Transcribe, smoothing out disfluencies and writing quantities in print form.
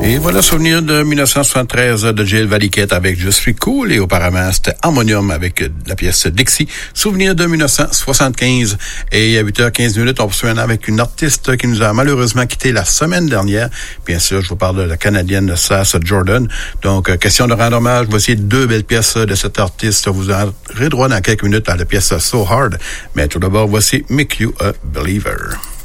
Et voilà, souvenir de 1973 de Jill Valiquette avec Je suis cool, et auparavant c'était Harmonium avec la pièce Dixie. Souvenir de 1975, et à 8h15, on poursuit avec une artiste qui nous a malheureusement quitté la semaine dernière. Bien sûr, je vous parle de la Canadienne Sass Jordan. Donc, question de rendre hommage, voici deux belles pièces de cette artiste. Vous aurez droit dans quelques minutes à la pièce So Hard. Mais tout d'abord, voici Make You a Believer.